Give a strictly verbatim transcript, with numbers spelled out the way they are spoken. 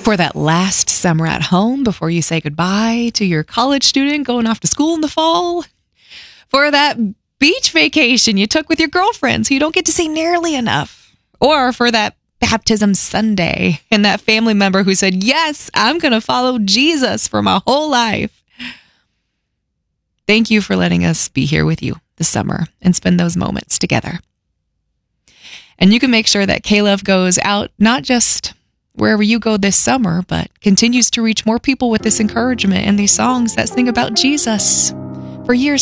For that last summer at home before you say goodbye to your college student going off to school in the fall. For that beach vacation you took with your girlfriends who you don't get to see nearly enough. Or for that baptism Sunday and that family member who said, yes, I'm going to follow Jesus for my whole life. Thank you for letting us be here with you this summer and spend those moments together. And you can make sure that K-Love goes out, not just wherever you go this summer, but continues to reach more people with this encouragement and these songs that sing about Jesus for years